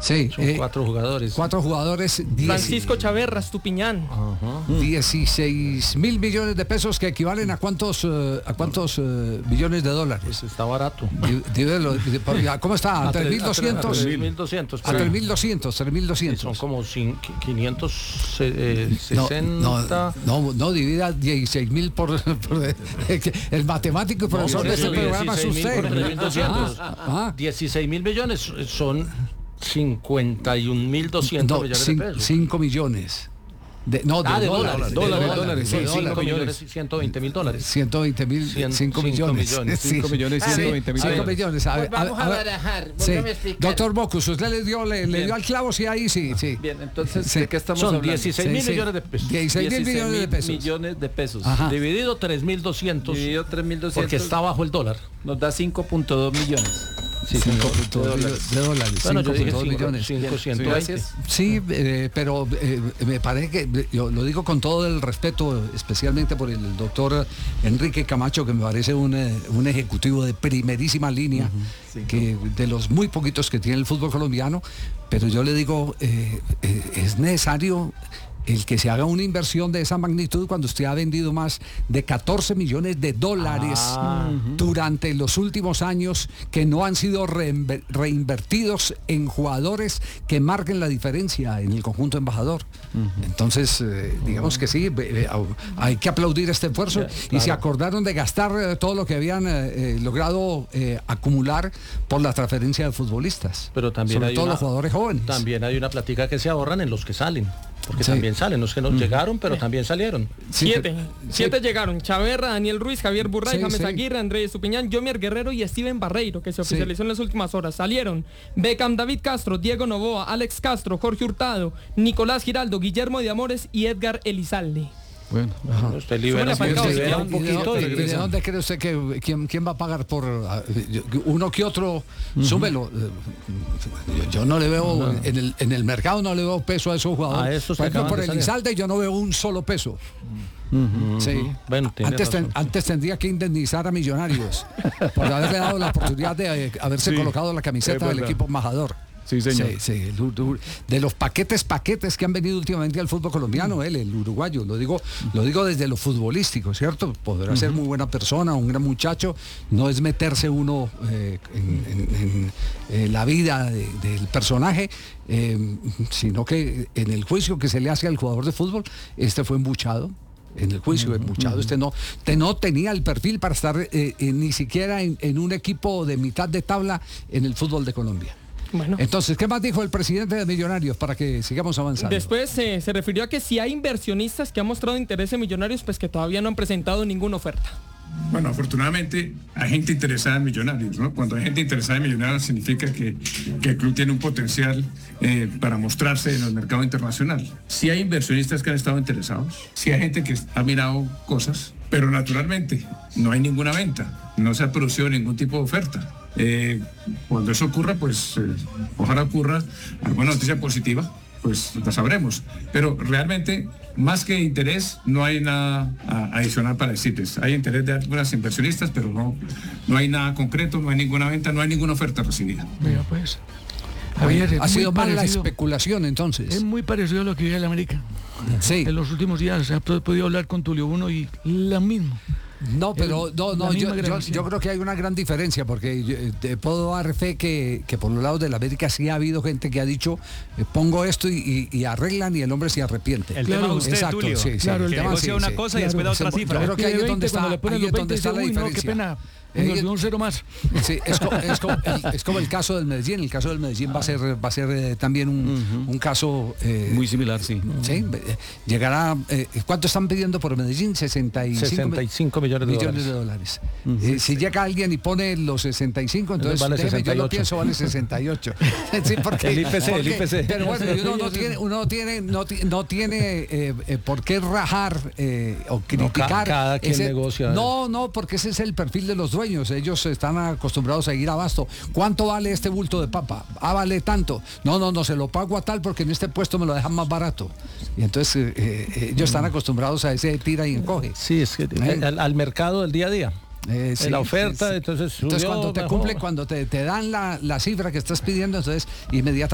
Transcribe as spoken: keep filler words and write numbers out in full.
Sí, son eh, cuatro jugadores. Cuatro jugadores. diez, Francisco Chaverra, Estupiñán. dieciséis mil millones de pesos que equivalen a cuántos uh, a cuántos uh, millones de dólares. Pues está barato. Dímelo, ¿cómo está? ¿A tres mil doscientos? A tres mil doscientos. A tres mil doscientos, tres mil doscientos. Son como quinientos sesenta. No, no, no, no divida dieciséis mil por, por el matemático y profesor no, de este programa es usted. Ah, dieciséis mil millones son cincuenta y un mil doscientos no, millones cin, de pesos. cinco millones. De, no, de, ah, de dólares. Dólares, dólares, de dólares. Sí, cinco millones, millones. ciento veinte mil dólares. ciento veinte mil, cinco millones. cinco millones, ciento veinte mil. cinco millones. A ver, pues vamos a, a barajar. Sí. Doctor Bocus, usted le dio, le, le dio al clavo, sí, ahí sí, sí. Bien, entonces, sí. ¿de qué estamos Son hablando? dieciséis mil sí, millones de pesos. dieciséis mil millones de pesos. millones de pesos. Ajá. Dividido tres mil doscientos. Dividido tres mil doscientos. Porque está bajo el dólar. Nos da cinco punto dos millones. Sí, cinco punto dos de, de dólares. Bueno, yo dije cinco millones. cinco, ciento veinte. Sí, eh, pero eh, me parece que, yo lo digo con todo el respeto, especialmente por el doctor Enrique Camacho, que me parece un, un ejecutivo de primerísima línea, uh-huh, sí, que de los muy poquitos que tiene el fútbol colombiano, pero yo le digo, eh, eh, es necesario el que se haga una inversión de esa magnitud cuando usted ha vendido más de catorce millones de dólares ah, uh-huh, durante los últimos años que no han sido reinver- reinvertidos en jugadores que marquen la diferencia en el conjunto embajador. Uh-huh. Entonces, eh, digamos que sí, eh, hay que aplaudir este esfuerzo, yeah, claro, y se acordaron de gastar eh, todo lo que habían eh, logrado eh, acumular por la transferencia de futbolistas. Pero también sobre hay todo una, los jugadores jóvenes. También hay una platica que se ahorran en los que salen. Porque sí, también salen, los que no mm. llegaron, pero también salieron. Sí, siete, pero, siete sí. llegaron. Chaverra, Daniel Ruiz, Javier Burray, sí, James sí. Aguirre, Andrés Estupiñán, Jomier Guerrero y Steven Barreiro, que se oficializó sí. en las últimas horas. Salieron Beckham, David Castro, Diego Novoa, Alex Castro, Jorge Hurtado, Nicolás Giraldo, Guillermo de Amores y Edgar Elizalde. Bueno, ajá. Usted libera, usted libera un poquito. ¿Y de dónde cree usted que quién, quién va a pagar por uno que otro? Uh-huh. Súbelo. Yo, yo no le veo no. en el en el mercado, no le veo peso a esos jugadores. A por ejemplo, por el Elizalde yo no veo un solo peso. Uh-huh. Sí. Bueno, antes, ten, antes tendría que indemnizar a Millonarios por haberle dado la oportunidad de haberse sí. colocado la camiseta del equipo embajador. Sí, señor. Sí, sí, de los paquetes, paquetes que han venido últimamente al fútbol colombiano, él, el uruguayo, lo digo, lo digo desde lo futbolístico, ¿cierto? Podrá uh-huh. ser muy buena persona, un gran muchacho, no es meterse uno eh, en, en, en, en la vida de, del personaje, eh, sino que en el juicio que se le hace al jugador de fútbol, este fue embuchado. En el juicio uh-huh. embuchado, este no, te no tenía el perfil para estar eh, eh, ni siquiera en, en un equipo de mitad de tabla en el fútbol de Colombia. Bueno. Entonces, ¿qué más dijo el presidente de Millonarios para que sigamos avanzando? Después eh, se refirió a que si hay inversionistas que han mostrado interés en Millonarios, pues que todavía no han presentado ninguna oferta. Bueno, afortunadamente hay gente interesada en Millonarios, ¿no? Cuando hay gente interesada en Millonarios significa que, que el club tiene un potencial eh, para mostrarse en el mercado internacional. Sí hay inversionistas que han estado interesados, sí hay gente que ha mirado cosas, pero naturalmente no hay ninguna venta, no se ha producido ningún tipo de oferta. Eh, cuando eso ocurra, pues eh, ojalá ocurra alguna noticia positiva, pues la sabremos. Pero realmente, más que interés, no hay nada a, adicional para decirles. Hay interés de algunas inversionistas, pero no, no hay nada concreto, no hay ninguna venta, no hay ninguna oferta recibida. Mira, pues. Javier, ha sido más la especulación entonces. Es muy parecido a lo que vive el América. Sí. En los últimos días he podido hablar con Tulio Uno y lo mismo. No, pero no, no, yo, yo, yo creo que hay una gran diferencia, porque yo, te puedo dar fe que, que por los lados de la América sí ha habido gente que ha dicho eh, pongo esto y, y, y arreglan y el hombre se arrepiente. El claro, tema de usted, exacto, Tulio, sí, claro, sí, que negocia sí, una sí, cosa y después da otra sí, cifra. Yo creo que ahí es donde está, le ponen ahí es donde está la uy, diferencia. No, qué pena. Nos dio un cero más. Sí, es, co, es, co, el, es como el caso del Medellín. El caso del Medellín va a ser va a ser eh, también un, uh-huh. un caso eh, muy similar, sí. Sí, eh, llegará. Eh, ¿Cuánto están pidiendo por Medellín? sesenta y cinco millones de millones de dólares. Uh-huh. Eh, si llega alguien y pone los sesenta y cinco, entonces vale déjeme, yo lo pienso vale sesenta y ocho. Sí, porque, el I P C, porque, el I P C. Pero bueno, uno no tiene, uno tiene, no, no tiene eh, eh, por qué rajar eh, o criticar. No, ca, cada quien ese, negocia. No, no, porque ese es el perfil de los dueños. Ellos están acostumbrados a ir abasto. ¿Cuánto vale este bulto de papa? Ah, vale tanto. No, no, no, se lo pago a tal porque en este puesto me lo dejan más barato. Y entonces eh, eh, ellos están acostumbrados a ese tira y encoge. Sí, es que ¿Eh? al, al mercado del día a día. Eh, sí, la oferta, sí, sí. entonces subió, entonces cuando te mejor. cumple, cuando te, te dan la, la cifra que estás pidiendo, entonces inmediatamente